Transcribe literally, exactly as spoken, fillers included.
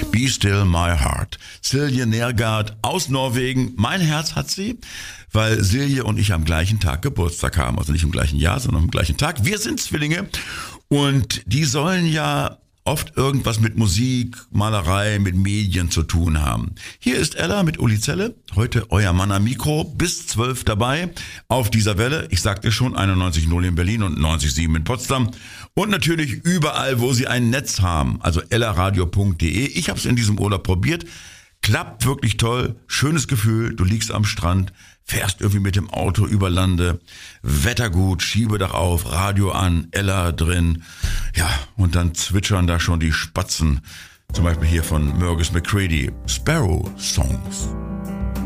Be Still My Heart. Silje Nergard aus Norwegen. Mein Herz hat sie, weil Silje und ich am gleichen Tag Geburtstag haben. Also nicht im gleichen Jahr, sondern am gleichen Tag. Wir sind Zwillinge und die sollen ja oft irgendwas mit Musik, Malerei, mit Medien zu tun haben. Hier ist Ella mit Uli Zelle, heute euer Mann am Mikro, bis zwölf dabei auf dieser Welle. Ich sagte schon, einundneunzig Komma null in Berlin und neunzig Komma sieben in Potsdam. Und natürlich überall, wo sie ein Netz haben, also ellaradio punkt de. Ich habe es in diesem Urlaub probiert. Klappt wirklich toll, schönes Gefühl, du liegst am Strand, fährst irgendwie mit dem Auto über Lande, Wetter gut, Schiebedach auf, Radio an, Ella drin, ja, und dann zwitschern da schon die Spatzen, zum Beispiel hier von Mergus McCready, Sparrow Songs.